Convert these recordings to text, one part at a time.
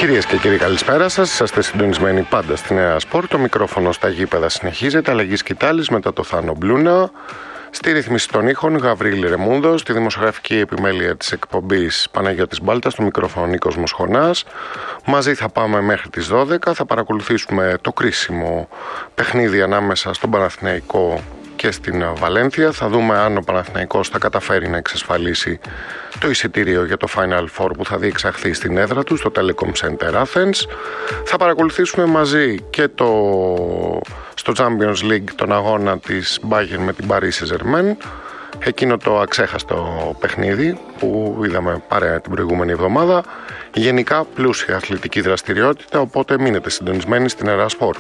Κυρίες και κύριοι, καλησπέρα σας. Είσαστε συντονισμένοι πάντα στη Νέα Σπορ. Το μικρόφωνο στα γήπεδα συνεχίζεται. Αλλαγή σκητάλης μετά το Θάνο Μπλούνα. Στη ρύθμιση των ήχων Γαβρίλη Ρεμούδο. Στη δημοσιογραφική επιμέλεια της εκπομπής Παναγιώτης Μπάλτα. Στο μικρόφωνο Νίκος Μοσχονάς. Μαζί θα πάμε μέχρι τις 12. Θα παρακολουθήσουμε το κρίσιμο παιχνίδι ανάμεσα στον Παναθηναϊκό και στην Βαλένθια. Θα δούμε αν ο Παναθηναϊκός θα καταφέρει να εξασφαλίσει το εισιτήριο για το Final Four που θα διεξαχθεί στην έδρα του στο Telecom Center Athens. Θα παρακολουθήσουμε μαζί και στο Champions League τον αγώνα της Bayern με την Paris Saint-Germain, εκείνο το αξέχαστο παιχνίδι που είδαμε παρέα την προηγούμενη εβδομάδα. Γενικά πλούσια αθλητική δραστηριότητα, οπότε μείνετε συντονισμένοι στην Νέα Σπορ.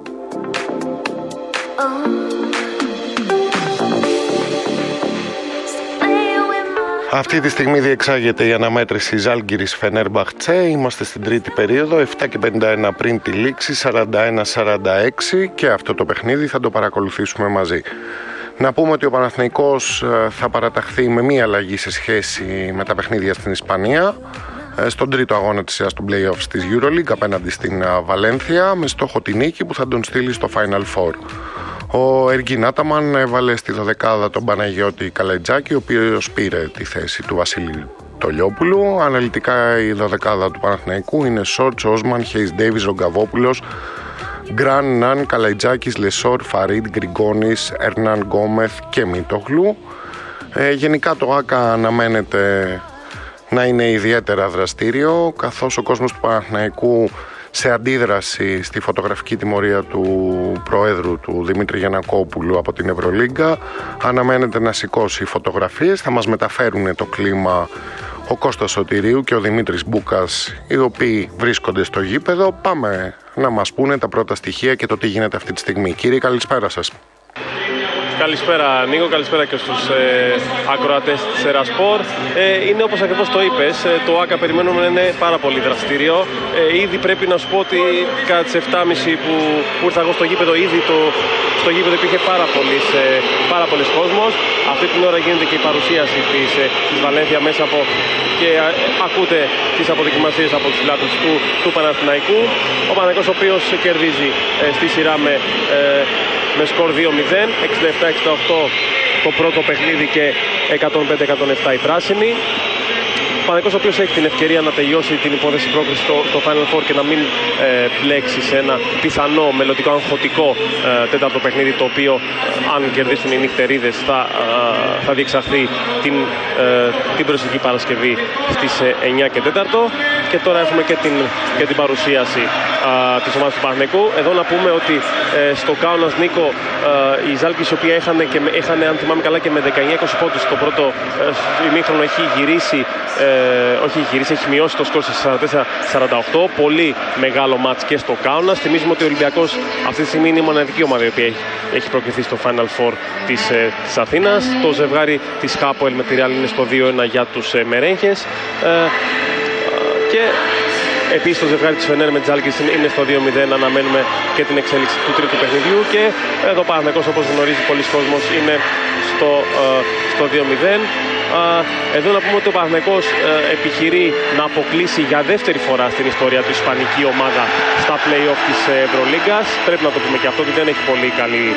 Αυτή τη στιγμή διεξάγεται η αναμέτρηση Ζάλγκιρις Φενέρμπαχτσε. Είμαστε στην τρίτη περίοδο, 7:51 πριν τη λήξη, 41-46, και αυτό το παιχνίδι θα το παρακολουθήσουμε μαζί. Να πούμε ότι ο Παναθηναϊκός θα παραταχθεί με μία αλλαγή σε σχέση με τα παιχνίδια στην Ισπανία, στον τρίτο αγώνα της σειράς του play-offs της EuroLeague απέναντι στην Βαλένθια, με στόχο τη νίκη που θα τον στείλει στο Final Four. Ο Εργίν Άταμαν έβαλε στη δωδεκάδα τον Παναγιώτη Καλαϊτζάκη, ο οποίος πήρε τη θέση του Βασίλη Τολιόπουλου. Αναλυτικά η δωδεκάδα του Παναθηναϊκού είναι Σόρτς, Όσμαν, Χέις Ντέιβις, Ρογκαβόπουλος, Γκραν, Ναν, Καλαϊτζάκης, Λεσόρ, Φαρίντ, Γκριγκόνης, Ερνάν Γκόμεθ και Μητόγλου. Γενικά το ΆΚΑ αναμένεται να είναι ιδιαίτερα δραστήριο, καθώς ο κόσμος του Παναθηναϊκού, σε αντίδραση στη φωτογραφική τιμωρία του Προέδρου του Δημήτρη Γιαννακόπουλου από την Ευρωλίγκα, αναμένεται να σηκώσει φωτογραφίες. Θα μας μεταφέρουν το κλίμα ο Κώστας Σωτηρίου και ο Δημήτρης Μπούκας, οι οποίοι βρίσκονται στο γήπεδο. Πάμε να μας πούνε τα πρώτα στοιχεία και το τι γίνεται αυτή τη στιγμή. Κύριε, καλησπέρα σας. Καλησπέρα Νίκο, καλησπέρα και στους ακροατές της Ερασπορ. Είναι όπως ακριβώς το είπες, το ΆΚΑ περιμένουμε να είναι πάρα πολύ δραστήριο. Ήδη πρέπει να σου πω ότι κατά τις 7.30 που ήρθα εγώ στο γήπεδο, ήδη στο γήπεδο υπήρχε πάρα πολλοί κόσμος. Αυτή την ώρα γίνεται και η παρουσίαση της Βαλένθια μέσα από, και ακούτε τις αποδοκιμασίες από τους φιλάθλους του Παναθηναϊκού. Ο Παναθηναϊκός, ο οποίος κερδίζει στη σειρά με σκορ 2-0, 67-68 το πρώτο παιχνίδι και 105-107 η πράσινη. Ο Παναθηναϊκός, ο οποίος έχει την ευκαιρία να τελειώσει την υπόθεση πρόκριση στο Final Four και να μην μπλέξει σε ένα πιθανό μελλοντικό αγχωτικό τέταρτο παιχνίδι, το οποίο αν κερδίσουν οι νυχτερίδες θα διεξαχθεί την προσεχή Παρασκευή στις 9 και 4. Και τώρα έχουμε και την παρουσίαση της ομάδας του Παναθηναϊκού. Εδώ να πούμε ότι στο Κάουνας, Νίκο, η Ζάλγκιρις, η οποία είχαν, αν θυμάμαι καλά, και με 19-20 πόντους στο πρώτο ημίχρονο, έχει μειώσει το σκορ σε 44-48. Πολύ μεγάλο μάτς και στο Κάουνας. Θυμίζουμε ότι ο Ολυμπιακός αυτή τη στιγμή είναι η μοναδική ομάδα η οποία έχει προκριθεί στο Final Four της Αθήνας. Το ζευγάρι της Χάποελ με τη Ρεάλ είναι στο 2-1 για τους Μερέγχες. Και επίσης το ζευγάρι της Φενέρ με τις Ζάλγκιρις είναι στο 2-0. Αναμένουμε και την εξέλιξη του τρίτου παιχνιδιού. Και εδώ ο Παναθηναϊκός, όπως γνωρίζει πολλοί κόσμος, είναι στο 2-0. Εδώ να πούμε ότι ο Παναθηναϊκός επιχειρεί να αποκλείσει για δεύτερη φορά στην ιστορία του ισπανική ομάδα στα play-off της Ευρωλίγκας. Πρέπει να το πούμε και αυτό, ότι δεν έχει πολύ καλή